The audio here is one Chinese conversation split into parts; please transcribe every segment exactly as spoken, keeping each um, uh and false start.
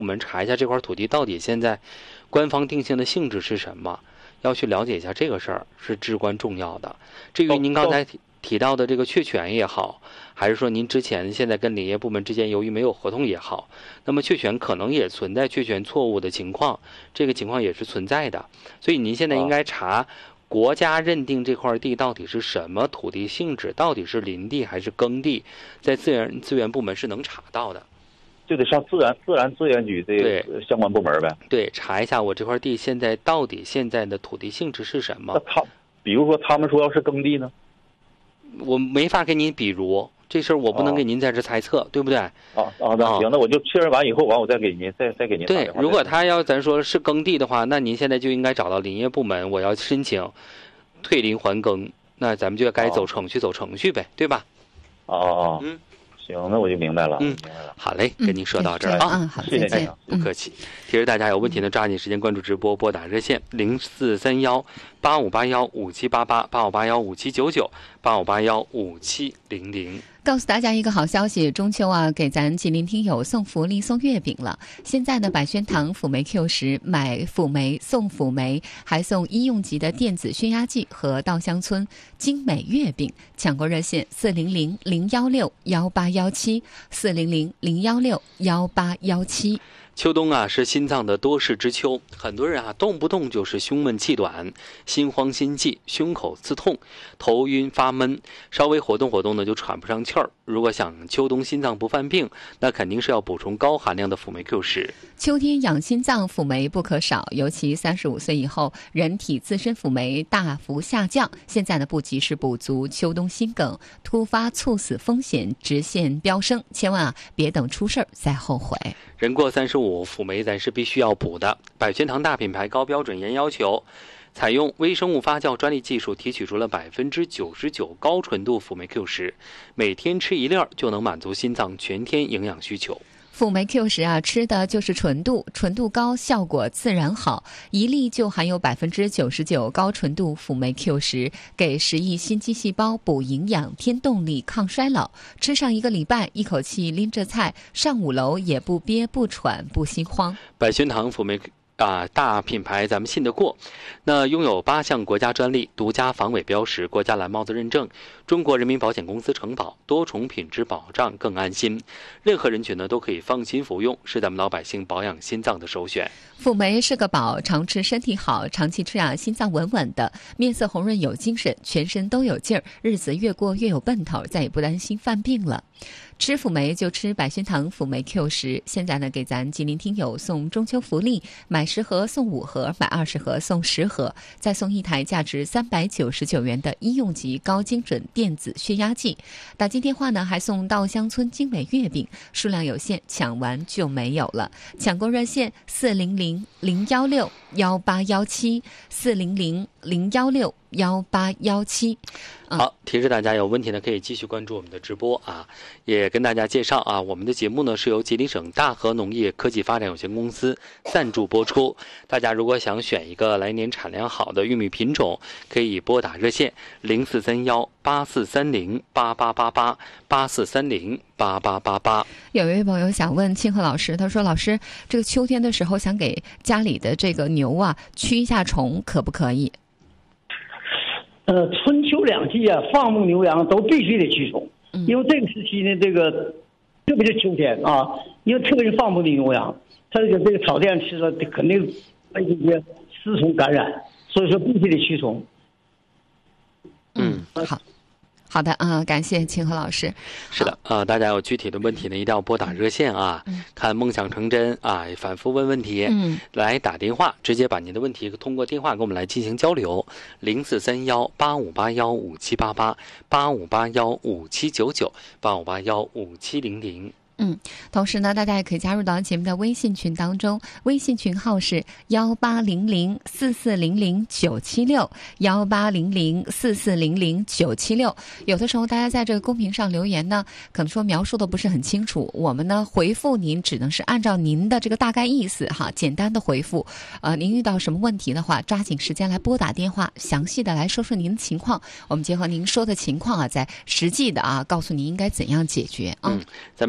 部门查一下这块土地到底现在官方定性的性质是什么，要去了解一下这个事儿是至关重要的。至于您刚才提提到的这个确权也好，还是说您之前现在跟林业部门之间由于没有合同也好，那么确权可能也存在确权错误的情况，这个情况也是存在的。所以您现在应该查国家认定这块地到底是什么土地性质，到底是林地还是耕地，在自然资源部门是能查到的。 就得上自然自然资源局这相关部门呗。 对，查一下我这块地现在到底现在的土地性质是什么。 那他比如说他们说要是耕地呢？ 我没法给您比如，这事儿我不能给您在这猜测，哦、对不对？ 啊啊，那行，那我就确认完以后，完我再给您再再给您打电话。 对，如果他要咱说是耕地的话，那您现在就应该找到林业部门，我要申请退林还耕，那咱们就该走程序，哦、走程序呗，对吧？ 哦哦， 嗯， 行，那我就明白了。 嗯，好嘞，跟您说到这儿啊， 嗯，好， 谢谢再见， 不客气。其实大家有问题呢，抓紧时间关注直播，拨打热线零四三幺八五八幺五七八八八五八幺五七九九八五八幺五七零零。 告诉大家一个好消息，中秋啊，给咱吉林听友送福利送月饼了。现在呢，百轩堂辅酶 Q 十买辅酶送辅酶，还送医用级的电子血压计和稻香村精美月饼。抢购热线四零零零幺六幺八幺七四零零零幺六幺八幺七。 秋冬啊是心脏的多事之秋，很多人啊动不动就是胸闷气短、心慌心悸、胸口刺痛、头晕发闷，稍微活动活动呢就喘不上气儿。如果想秋冬心脏不犯病，那肯定是要补充高含量的辅酶 Q 十。 秋天养心脏，辅酶不可少，尤其三十五岁以后，人体自身辅酶大幅下降。现在呢，不及时补足，秋冬心梗突发猝死风险直线飙升，千万啊别等出事儿再后悔。 人过三十五，辅酶咱是必须要补的。百轩堂大品牌高标准严要求，采用微生物发酵专利技术提取出了百分之九十九高纯度辅酶 Q 十，每天吃一粒儿就能满足心脏全天营养需求。 辅酶 Q 十啊，吃的就是纯度，纯度高，效果自然好。一粒就含有百分之九十九高纯度辅酶 Q 十，给十亿心肌细胞补营养、添动力、抗衰老。吃上一个礼拜，一口气拎着菜上五楼也不憋、不喘、不心慌。 百轩堂辅酶啊，大品牌咱们信得过。那拥有八项国家专利、独家防伪标识、国家蓝帽子认证，中国人民保险公司承保，多重品质保障更安心。任何人群呢都可以放心服用，是咱们老百姓保养心脏的首选。 辅酶是个宝，常吃身体好，长期吃啊，心脏稳稳的，面色红润有精神，全身都有劲儿，日子越过越有奔头，再也不担心犯病了。吃辅酶就吃百轩堂辅酶 Q 十，现在呢给咱吉林听友送中秋福利，买十盒送五盒，买二十盒送十盒，再送一台价值三百九十九元的医用级高精准电子血压计。打进电话呢还送稻香村精美月饼，数量有限，抢完就没有了。抢购热线四零零零幺六幺八幺七四零零零幺六幺八幺七。 好，提示大家有问题呢，可以继续关注我们的直播啊。也跟大家介绍啊，我们的节目呢是由吉林省大和农业科技发展有限公司赞助播出。大家如果想选一个来年产量好的玉米品种，可以拨打热线零四三幺八四三零八八八八八四三零八八八八。 有一位朋友想问庆贺老师，他说：“老师，这个秋天的时候想给家里的这个牛啊驱一下虫，可不可以？” 呃，春秋两季啊，放牧牛羊都必须得驱虫， 嗯、 因为这个时期呢，这个特别是秋天啊，因为特别是放牧的牛羊，它这个这个草甸吃了肯定被这些丝虫感染，所以说必须得驱虫。 嗯，好。好的啊、呃，感谢庆和老师。 是的啊、呃，大家有具体的问题呢，一定要拨打热线啊，嗯、看梦想成真啊，反复问问题， 嗯， 来打电话，直接把您的问题通过电话跟我们来进行交流，零四三幺八五八幺五七八八八五八幺五七九九八五八幺五七零零。 嗯，同时呢，大家也可以加入到节目的微信群当中，微信群号是幺八零零四四零零九七六幺八零零四四零零九七六。有的时候大家在这个公屏上留言呢，可能说描述的不是很清楚，我们呢回复您只能是按照您的这个大概意思哈，简单的回复。呃，您遇到什么问题的话，抓紧时间来拨打电话，详细的来说说您的情况，我们结合您说的情况啊，再实际的啊告诉您应该怎样解决啊。 嗯，咱们也跟大家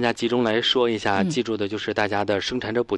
家集中来说一下， 嗯记住的就是大家的生产者补